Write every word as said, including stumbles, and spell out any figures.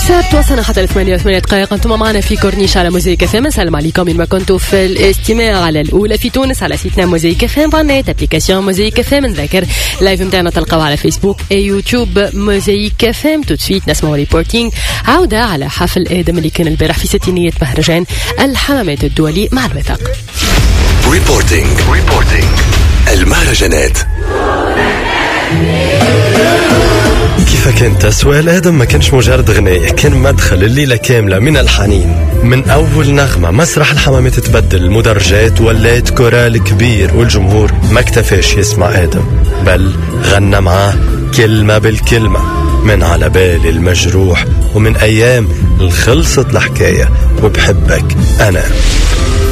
سبت وصلنا حتى الثمانية وثمانية دقائق. أنتم معنا في كورنيش على موزايك اف ام. السلام عليكم من ما كنتوا في الاستماع على الأولى في تونس على سيتنا موزايك اف ام بانيت ابليكاسيون موزايك اف ام. نذكر لايف متاعنا تلقاو على فيسبوك اي يوتيوب موزايك اف ام. تو سويت نسمعوا ريبورتينغ عودة على حفل آدم اللي كان البارح في ستينية مهرجان الحمامات الدولي مع الوثاق. ريبورتينغ ريبورتينغ المهرجانات. كيفك انت؟ سؤال آدم ما كانش مجرد غناية، كان مدخل الليلة كاملة من الحنين. من أول نغمة مسرح الحمامات تبدل، المدرجات ولات كورال كبير، والجمهور ما اكتفاش يسمع آدم بل غنى معاه كلمة بالكلمة. من على بالي المجروح، ومن أيام الخلصت الحكاية، وبحبك أنا.